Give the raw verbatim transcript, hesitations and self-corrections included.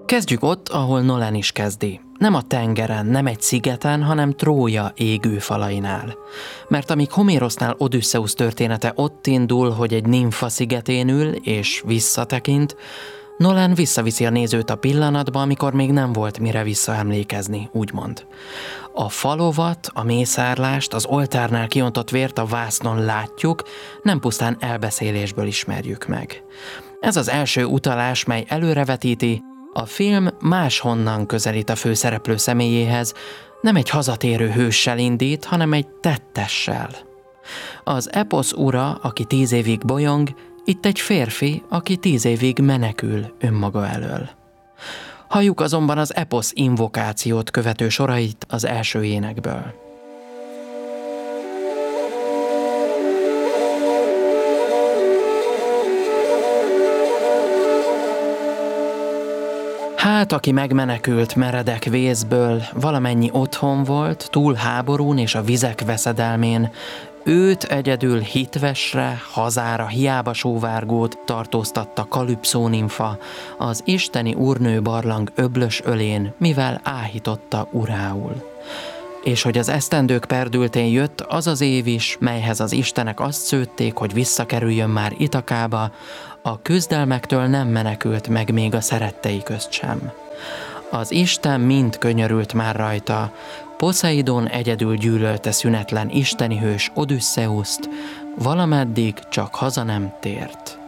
Kezdjük ott, ahol Nolan is kezdi. Nem a tengeren, nem egy szigeten, hanem Trója égő falainál. Mert amíg Homérosznál Odüsszeusz története ott indul, hogy egy nimfa szigetén ül és visszatekint, Nolan visszaviszi a nézőt a pillanatba, amikor még nem volt mire visszaemlékezni, úgymond. A falovat, a mészárlást, az oltárnál kiontott vért a vásznon látjuk, nem pusztán elbeszélésből ismerjük meg. Ez az első utalás, mely előrevetíti, a film máshonnan közelít a főszereplő személyéhez, nem egy hazatérő hőssel indít, hanem egy tettessel. Az eposz ura, aki tíz évig bolyong, itt egy férfi, aki tíz évig menekül önmaga elől. Halljuk azonban az eposz invokációt követő sorait az első énekből. Hát, aki megmenekült meredek vészből, valamennyi otthon volt, túl háborún és a vizek veszedelmén, őt egyedül hitvesre, hazára hiába sóvárgót tartóztatta Kalüpszó nimfa, az isteni úrnő barlang öblös ölén, mivel áhította urául. És hogy az esztendők perdültén jött az az év is, melyhez az istenek azt szőtték, hogy visszakerüljön már Itakába, a küzdelmektől nem menekült meg még a szerettei közt sem. Az Isten mind könyörült már rajta, Poszeidon egyedül gyűlölte szünetlen isteni hős Odüsszeuszt, valameddig csak haza nem tért.